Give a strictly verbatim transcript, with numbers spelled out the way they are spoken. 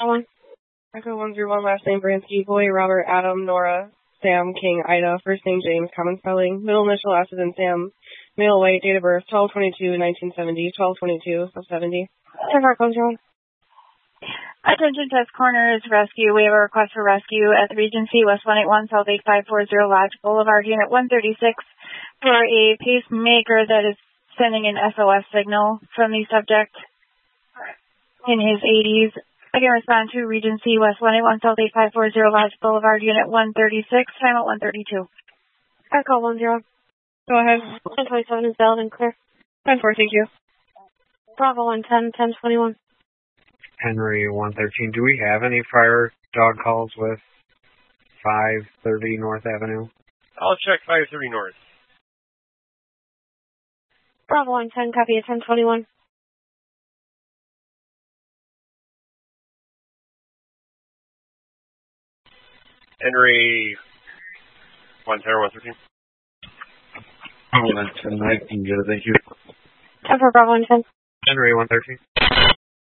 one. Echo one zero one, last name Bransky, boy Robert, Adam, Nora, Sam, King, Ida, first name James, common spelling, middle initial last is in Sam, male white, date of birth twelve twenty-two nineteen seventy, twelve twenty-two of seventy. ten four, close your one. Attention Test Corners Rescue. We have a request for rescue at the Regency, West one eight one, South eight five four zero, Lodge Boulevard, Unit one thirty-six, for a pacemaker that is sending an S O S signal from the subject in his eighties. I can respond to Regency, West one eight one, South eight five four zero, Lodge Boulevard, Unit one thirty-six, time at one thirty-two. Echo one zero. Go ahead. ten twenty-seven is valid and clear. ten four, thank you. Bravo one ten, ten twenty-one. Henry one thirteen. Do we have any prior dog calls with five thirty North Avenue? I'll check five thirty North. Bravo one ten, copy at ten twenty-one. Henry one ten or one thirteen. Oh, that's nineteen. Good, thank you. ten four, Bravo one ten. Henry one thirteen.